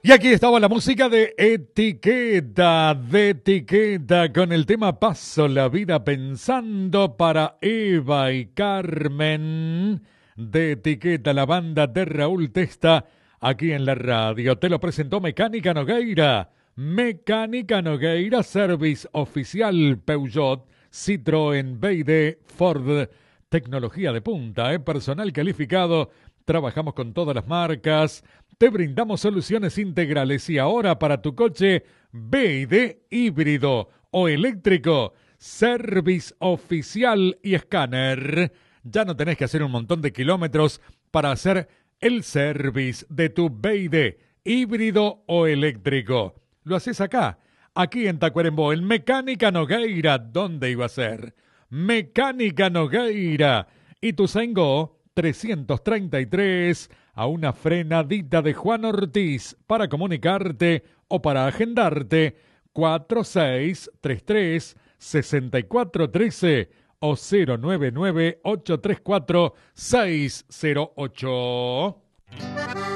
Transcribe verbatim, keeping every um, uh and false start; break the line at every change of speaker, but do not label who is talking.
Y aquí estaba la música de Etiqueta, de Etiqueta, con el tema Paso la vida pensando para Eva y Carmen. De Etiqueta, la banda de Raúl Testa, aquí en la radio. Te lo presentó Mecánica Nogueira. Mecánica Nogueira, service oficial Peugeot, Citroën, B Y D, Ford. Tecnología de punta, ¿eh? Personal calificado. Trabajamos con todas las marcas. Te brindamos soluciones integrales y ahora para tu coche B Y D híbrido o eléctrico, service oficial y escáner. Ya no tenés que hacer un montón de kilómetros para hacer el service de tu B Y D híbrido o eléctrico. Lo haces acá, aquí en Tacuarembó, en Mecánica Nogueira. ¿Dónde iba a ser? Mecánica Nogueira. Ituzaingó trescientos treinta y tres, a una frenadita de Juan Ortiz. Para comunicarte o para agendarte, cuatro seis tres tres, seis cuatro uno tres o cero nueve nueve, ocho tres cuatro, seis cero ocho.